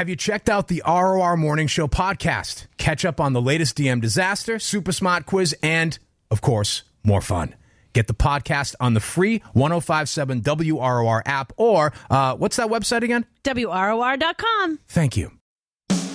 Have you checked out the ROR Morning Show podcast? Catch up on the latest DM disaster, super smart quiz, and, of course, more fun. Get the podcast on the free 105.7 WROR app or, what's that website again? WROR.com. Thank you.